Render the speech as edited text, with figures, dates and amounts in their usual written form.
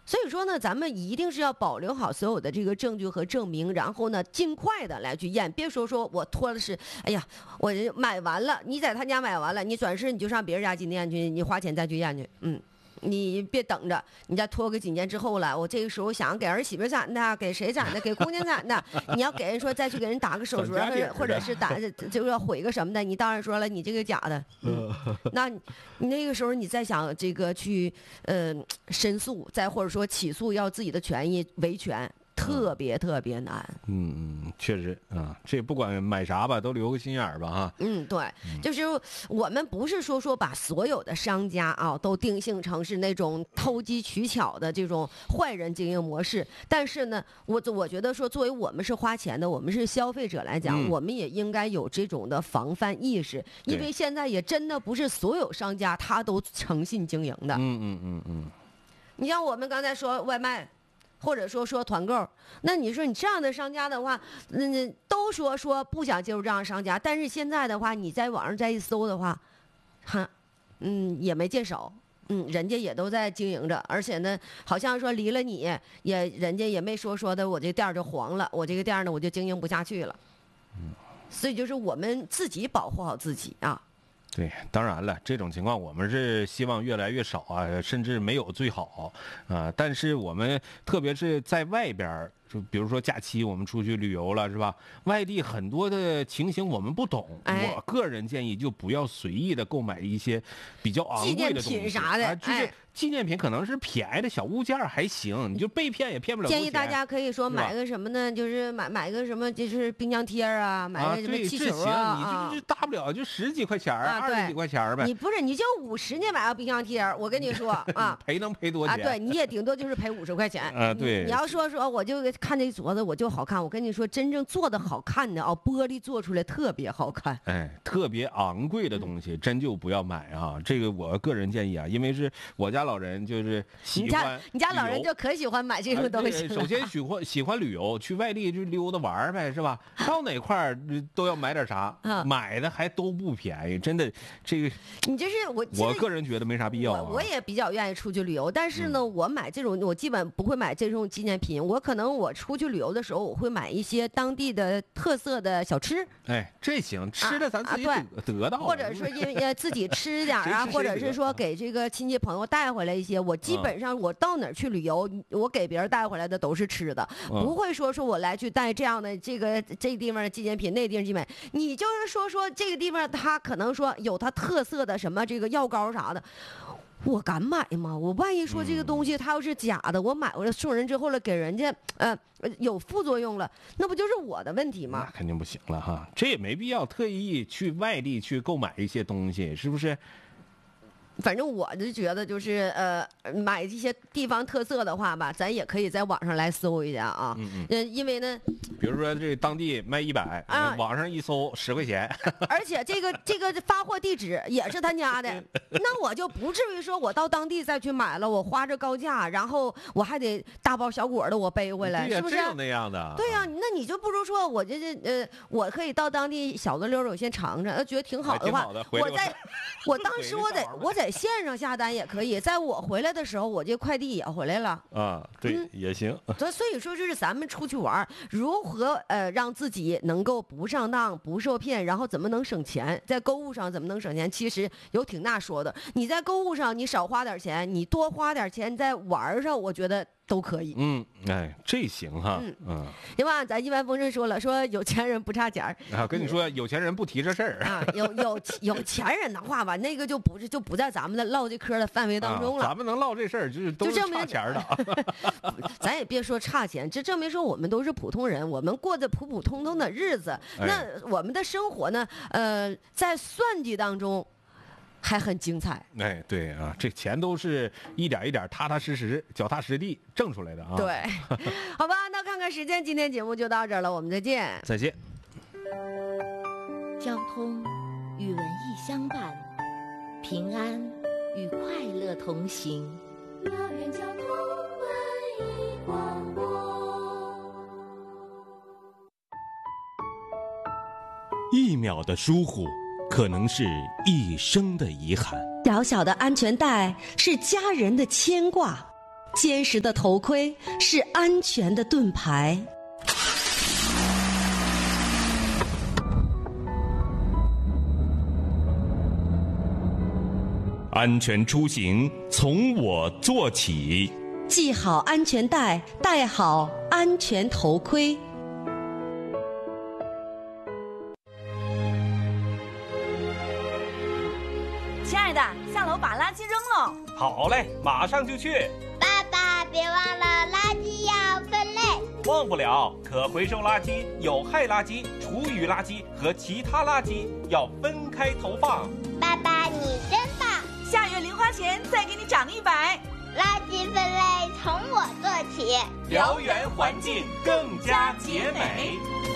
所以说呢，咱们一定是要保留好所有的这个证据和证明，然后呢，尽快的来去验。别说我拖的是，哎呀，我买完了，你在他家买完了，你转世你就上别人家金店去，你花钱再去验去，你别等着，你再拖个几年之后了，我这个时候想给儿媳妇攒的，给谁攒的，给姑娘攒的，你要给人说再去给人打个手镯，或者是打就要毁个什么的，你当然说了你这个假的，那你那个时候你再想这个去申诉，再或者说起诉要自己的权益维权。特别特别难， 确实啊，这不管买啥吧，都留个心眼儿吧哈。 对，就是我们不是说把所有的商家啊都定性成是那种投机取巧的这种坏人经营模式，但是呢，我觉得说作为我们是花钱的，我们是消费者来讲，我们也应该有这种的防范意识，因为现在也真的不是所有商家他都诚信经营的。你像我们刚才说外卖。或者说团购，那你说你这样的商家的话，都说不想接触这样的商家，但是现在的话，你在网上再一搜的话，也没见少，人家也都在经营着，而且呢，好像说离了你人家也没说的，我这店就黄了，我这个店呢我就经营不下去了，所以就是我们自己保护好自己啊。 对，当然了，这种情况我们是希望越来越少啊，甚至没有最好啊。但是我们特别是在外边，就比如说假期我们出去旅游了，是吧？外地很多的情形我们不懂，我个人建议就不要随意的购买一些比较昂贵的东西， 纪念品啥的， 就是纪念品可能是便宜的小物件还行，你就被骗也骗不了。 建议大家可以说买个什么呢？就是买个什么，就是冰箱贴啊，买个什么气球啊，你就大不了就10几块钱20几块钱呗。 你不是你就50年买个冰箱贴，我跟你说啊， 赔能赔多少钱？ 对，你也顶多就是赔50块钱啊。对， 你要说我就看这镯子我就好看，我跟你说，真正做的好看的玻璃做出来特别好看。 特别昂贵的东西真就不要买啊！这个我个人建议啊，因为是我家老人就是喜欢， 你家老人就可喜欢买这种东西。 首先喜欢旅游，去外地就溜达玩呗，是吧？到哪块儿都要买点啥，买的还都不便宜，真的。这个你就是我个人觉得没啥必要啊。 我也比较愿意出去旅游，但是呢，我买这种我基本不会买这种纪念品，我可能我出去旅游的时候，我会买一些当地的特色的小吃。 这行，吃的咱自己得到， 或者说因为自己吃点啊，或者是说给这个亲戚朋友带回来一些。我基本上我到哪儿去旅游，我给别人带回来的都是吃的，不会说我来去带这样的这个地方的纪念品，那地方纪念品。你就是说这个地方他可能说有他特色的什么这个药膏啥的。我敢买吗？我万一说这个东西它要是假的，我买回来送人之后了，给人家有副作用了，那不就是我的问题吗？ 那肯定不行了哈，这也没必要特意去外地去购买一些东西，是不是？ 反正我就觉得就是买一些地方特色的话吧，咱也可以在网上来搜一下啊。因为呢， 比如说这当地卖100，网上一搜10块钱， 而且这个发货地址也是他家的，那我就不至于说我到当地再去买了，我花着高价，然后我还得大包小裹的我背回来，是不是？ 真有那样的。 对呀，那你就不如说我我可以到当地小的溜我先尝尝，觉得挺好的话，我当时我在线上下单也可以，在我回来的时候，我这快递也回来了啊，对，也行。 所以说，就是咱们出去玩，如何让自己能够不上当、不受骗，然后怎么能省钱？在购物上怎么能省钱？其实有挺大说的。你在购物上你少花点钱，你多花点钱在玩上，我觉得都可以。 这行哈。 另外，咱一帆风顺说有钱人不差钱啊，跟你说有钱人不提这事儿啊。有钱人的话吧，那个就不在咱们的唠这嗑的范围当中了。 咱们能唠这事儿，就是都是差钱的。 咱也别说差钱，这证明说我们都是普通人，我们过着普普通通的日子。那我们的生活呢，在算计当中还很精彩。 对啊，这钱都是一点一点踏踏实实、脚踏实地挣出来的啊。 对，好吧，那看看时间，今天节目就到这儿了，我们再见。 再见。 交通与文艺相伴，平安与快乐同行。 乐园交通文艺广播 ，1秒的疏忽可能是一生的遗憾， 小小的安全带是家人的牵挂， 坚实的头盔是安全的盾牌。 安全出行从我做起， 系好安全带，戴好安全头盔。 亲爱的，下楼把垃圾扔了。 好嘞，马上就去。 爸爸，别忘了垃圾要分类。 忘不了，可回收垃圾、有害垃圾、厨余垃圾和其他垃圾要分开投放。 爸爸，你真棒！ 下月零花钱再给你涨100。 垃圾分类从我做起， 燎原环境更加洁美。